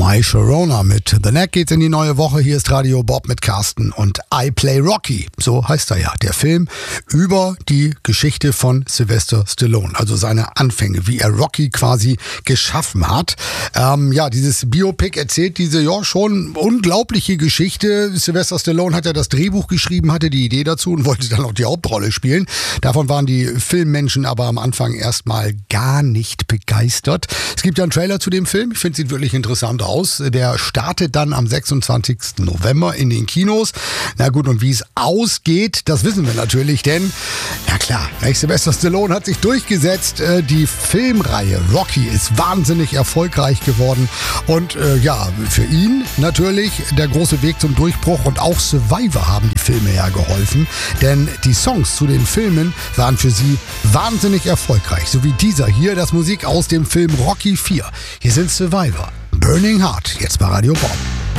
My Sharona mit The Neck geht's in die neue Woche. Hier ist Radio Bob mit Carsten und I Play Rocky. So heißt er ja. Der Film über die Geschichte von Sylvester Stallone. Also seine Anfänge, wie er Rocky quasi geschaffen hat. Dieses Biopic erzählt diese schon unglaubliche Geschichte. Sylvester Stallone hat ja das Drehbuch geschrieben, hatte die Idee dazu und wollte dann auch die Hauptrolle spielen. Davon waren die Filmmenschen aber am Anfang erstmal gar nicht begeistert. Es gibt ja einen Trailer zu dem Film. Ich finde, sieht wirklich interessant aus. Der startet dann am 26. November in den Kinos. Na gut, und wie es ausgeht, das wissen wir natürlich, denn, ja klar, Sylvester Stallone hat sich durchgesetzt. Die Filmreihe Rocky ist wahnsinnig erfolgreich geworden und für ihn natürlich der große Weg zum Durchbruch und auch Survivor haben die Filme ja geholfen, denn die Songs zu den Filmen waren für sie wahnsinnig erfolgreich, so wie dieser hier, das Musik aus dem Film Rocky 4. Hier sind Survivor. Burning Heart, jetzt bei Radio Bob.